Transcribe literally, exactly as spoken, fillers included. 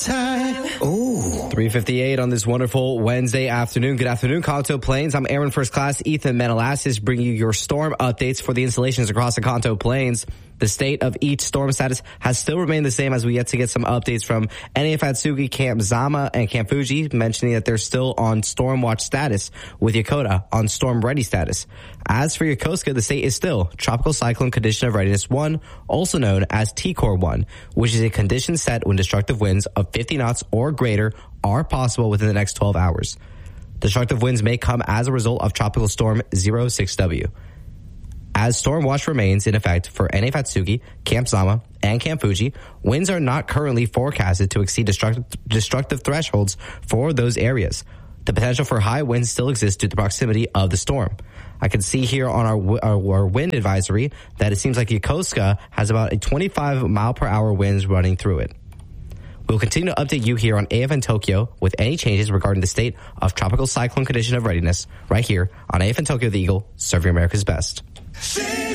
Ooh. three fifty-eight on this wonderful Wednesday afternoon. Good afternoon, Kanto Plains. I'm Airman First Class Ethan Menelasis, bringing you your storm updates for the installations across the Kanto Plains. The state of each storm status has still remained the same as we yet to get some updates from N A F Atsugi, Camp Zama, and Camp Fuji, mentioning that they're still on storm watch status, with Yokota on storm ready status. As for Yokosuka, the state is still Tropical Cyclone Condition of Readiness one, also known as T Core one, which is a condition set when destructive winds of fifty knots or greater are possible within the next twelve hours. Destructive winds may come as a result of Tropical Storm zero six W. As storm watch remains in effect for N A F Atsugi, Camp Zama, and Camp Fuji, winds are not currently forecasted to exceed destructive, destructive thresholds for those areas. The potential for high winds still exists due to the proximity of the storm. I can see here on our, our, our wind advisory that it seems like Yokosuka has about a twenty-five mile per hour winds running through it. We'll continue to update you here on A F N Tokyo with any changes regarding the state of Tropical Cyclone Condition of Readiness right here on A F N Tokyo The Eagle, serving America's best.